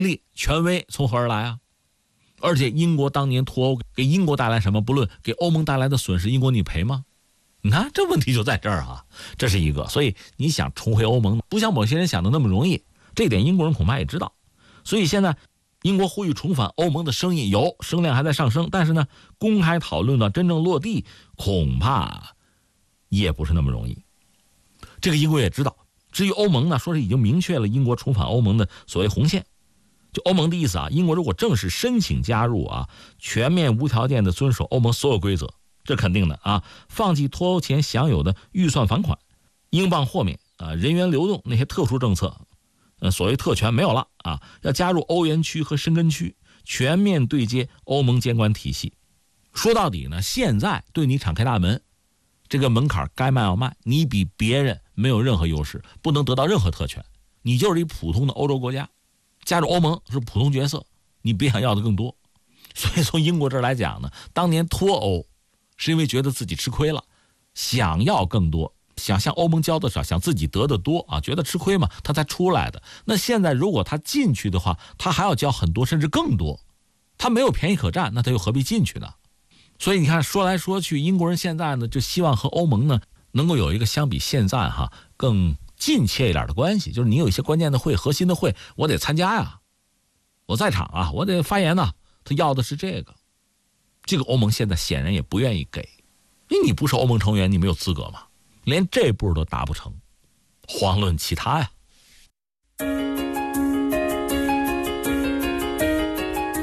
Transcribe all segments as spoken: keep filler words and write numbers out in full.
力、权威从何而来啊？而且英国当年脱欧给英国带来什么？不论给欧盟带来的损失，英国你赔吗？你看这问题就在这儿啊，这是一个。所以你想重回欧盟，不像某些人想的那么容易，这点英国人恐怕也知道。所以现在英国呼吁重返欧盟的声音有，声量还在上升，但是呢，公开讨论到真正落地，恐怕也不是那么容易。这个英国也知道。至于欧盟呢，说是已经明确了英国重返欧盟的所谓红线。就欧盟的意思啊，英国如果正式申请加入啊，全面无条件的遵守欧盟所有规则，这肯定的啊，放弃脱欧前享有的预算返款、英镑豁免啊、人员流动那些特殊政策，呃，所谓特权没有了啊，要加入欧元区和申根区，全面对接欧盟监管体系。说到底呢，现在对你敞开大门，这个门槛该卖要卖，你比别人没有任何优势，不能得到任何特权，你就是一普通的欧洲国家。加入欧盟是普通角色，你别想要的更多。所以从英国这儿来讲呢，当年脱欧是因为觉得自己吃亏了，想要更多，想向欧盟交的少，想自己得的多啊，觉得吃亏嘛，他才出来的。那现在如果他进去的话，他还要交很多甚至更多，他没有便宜可占，那他又何必进去呢？所以你看，说来说去，英国人现在呢就希望和欧盟呢能够有一个相比现在哈更近切一点的关系，就是你有一些关键的会、核心的会，我得参加呀，我在场啊，我得发言呐。他要的是这个，这个欧盟现在显然也不愿意给，因为你不是欧盟成员，你没有资格嘛，连这步都达不成，遑论其他呀。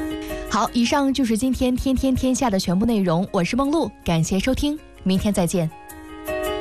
好，以上就是今天天天天下的全部内容，我是梦露，感谢收听，明天再见。